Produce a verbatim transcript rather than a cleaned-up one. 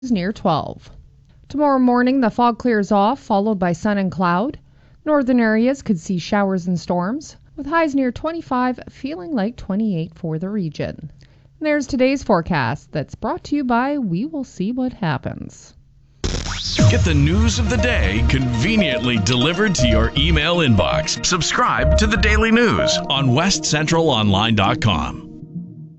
near twelve. Tomorrow morning, the fog clears off, followed by sun and cloud. Northern areas could see showers and storms, with highs near twenty-five, feeling like twenty-eight for the region. And there's today's forecast that's brought to you by We Will See What Happens. Get the news of the day conveniently delivered to your email inbox. Subscribe to the Daily News on west central online dot com.